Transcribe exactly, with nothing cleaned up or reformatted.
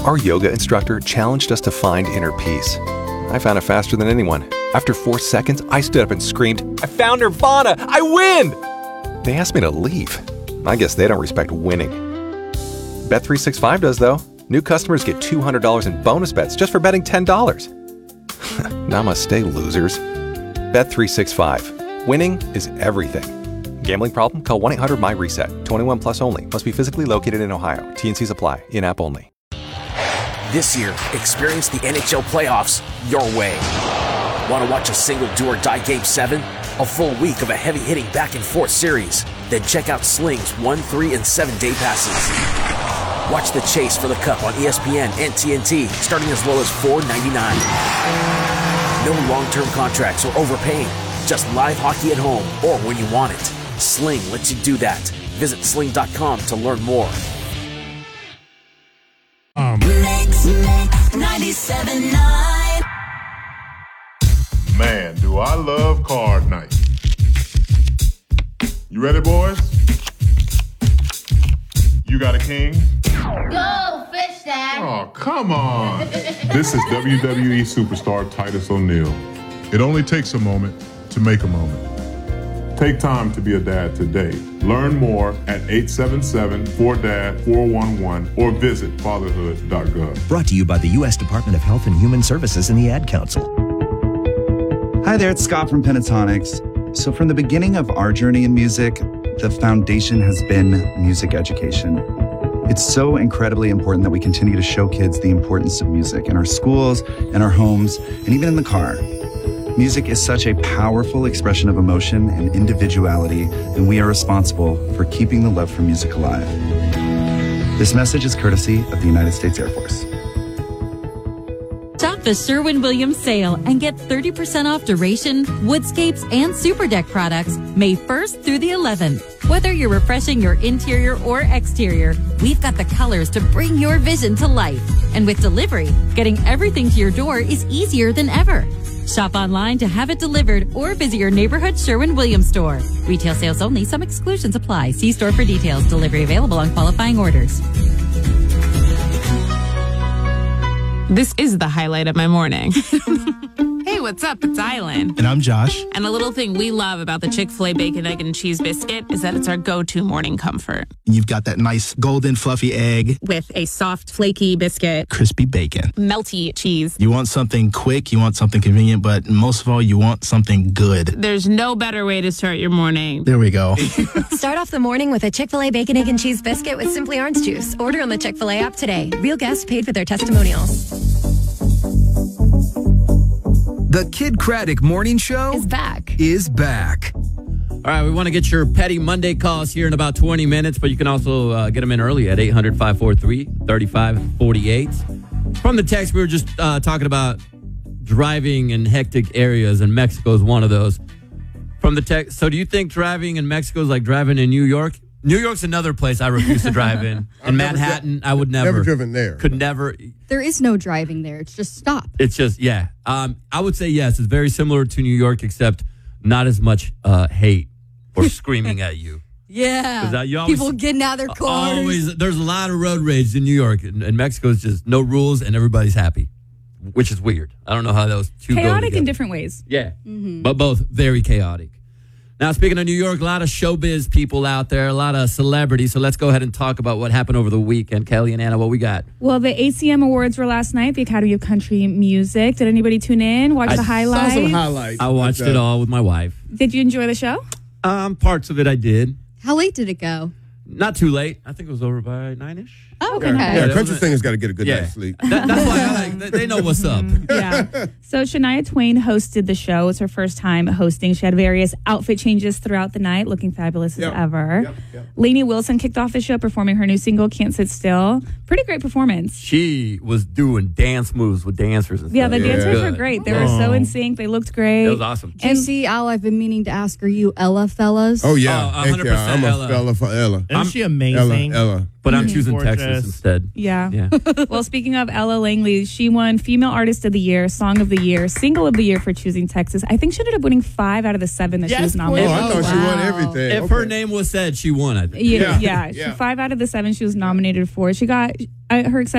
Our yoga instructor challenged us to find inner peace. I found it faster than anyone. After four seconds, I stood up and screamed, "I found Nirvana! I win!" They asked me to leave. I guess they don't respect winning. Bet three sixty-five does, though. New customers get two hundred dollars in bonus bets just for betting ten dollars. Namaste, losers. Bet three sixty-five. Winning is everything. Gambling problem? Call one eight hundred M Y reset. twenty-one plus only. Must be physically located in Ohio. T and Cs apply. In-app only. This year, experience the N H L playoffs your way. Want to watch a single do-or-die Game seven? A full week of a heavy-hitting back-and-forth series? Then check out Sling's one, three, and seven day passes. Watch the chase for the Cup on E S P N and T N T, starting as low as four ninety-nine. No long-term contracts or overpaying. Just live hockey at home or when you want it. Sling lets you do that. Visit sling dot com to learn more. Um. Mix, mix, ninety-seven point nine. Man, do I love card night. You ready, boys? You got a king? Go, fish dad. Oh, come on. This is W W E superstar Titus O'Neil. It only takes a moment to make a moment. Take time to be a dad today. Learn more at eight seven seven, four D A D, four one one or visit fatherhood dot gov. Brought to you by the U S Department of Health and Human Services and the Ad Council. Hi there, it's Scott from Pentatonics. So from the beginning of our journey in music, the foundation has been music education. It's so incredibly important that we continue to show kids the importance of music in our schools, in our homes, and even in the car. Music is such a powerful expression of emotion and individuality, and we are responsible for keeping the love for music alive. This message is courtesy of the United States Air Force. Shop the Sherwin-Williams sale and get thirty percent off Duration, Woodscapes, and Superdeck products May first through the eleventh. Whether you're refreshing your interior or exterior, we've got the colors to bring your vision to life. And with delivery, getting everything to your door is easier than ever. Shop online to have it delivered or visit your neighborhood Sherwin-Williams store. Retail sales only. Some exclusions apply. See store for details. Delivery available on qualifying orders. This is the highlight of my morning. Hey, what's up? It's Island. And I'm Josh. And a little thing we love about the Chick-fil-A Bacon, Egg, and Cheese Biscuit is that it's our go-to morning comfort. You've got that nice golden fluffy egg. With a soft, flaky biscuit. Crispy bacon. Melty cheese. You want something quick, you want something convenient, but most of all, you want something good. There's no better way to start your morning. There we go. Start off the morning with a Chick-fil-A Bacon, Egg, and Cheese Biscuit with Simply Orange Juice. Order on the Chick-fil-A app today. Real guests paid for their testimonials. The Kid Craddock Morning Show is back. Is back. All right, we want to get your Petty Monday calls here in about twenty minutes, but you can also uh, get them in early at eight hundred, five four three, three five four eight. From the text, we were just uh, talking about driving in hectic areas, and Mexico is one of those. From the text, so do you think driving in Mexico is like driving in New York? New York's another place I refuse to drive in. In Manhattan, I would never. Never driven there. Could never. There is no driving there. It's just stop. It's just, yeah. Um, I would say yes. It's very similar to New York, except not as much uh, hate or screaming at you. Yeah. Uh, you always, People getting out of their cars. Always, there's a lot of road rage in New York. In, in Mexico, it's just no rules and everybody's happy, which is weird. I don't know how those two go chaotic together. in different ways. Yeah, Mm-hmm. but both very chaotic. Now, speaking of New York, a lot of showbiz people out there, a lot of celebrities. So let's go ahead and talk about what happened over the weekend. Kelly and Anna, what we got? Well, the A C M Awards were last night, the Academy of Country Music. Did anybody tune in, watch I the highlights? Saw some highlights. I watched it all with my wife. Did you enjoy the show? Um, parts of it I did. How late did it go? Not too late. I think it was over by nine-ish. Oh, okay. Yeah, Yeah, country a- singers got to get a good Yeah. night's sleep. That, that's why I like, they, they know what's up. Yeah. So Shania Twain hosted the show. It was her first time hosting. She had various outfit changes throughout the night, looking fabulous Yep. as ever. Yep, yep. Lainey Wilson kicked off the show performing her new single, Can't Sit Still. Pretty great performance. She was doing dance moves with dancers and Yeah, stuff. the Yeah. dancers were Good. great. They were so in sync. They looked great. It was awesome. Did you see, Al, I've been meaning to ask, are you Ella fellas? Oh, yeah. Oh, Heck one hundred yeah. percent I'm a Ella. fella for Ella. Isn't she Ella, amazing? Ella. But I'm choosing Gorgeous. Texas instead. Yeah. Yeah. Well, speaking of Ella Langley, she won Female Artist of the Year, Song of the Year, Single of the Year for choosing Texas. I think she ended up winning five out of the seven that she Yes, was Oh, nominated I for. thought she won Wow. everything. If Okay. her name was said, she won, I think. Yeah, Yeah. yeah. Yeah. She, five out of the seven she was nominated for. She got uh, her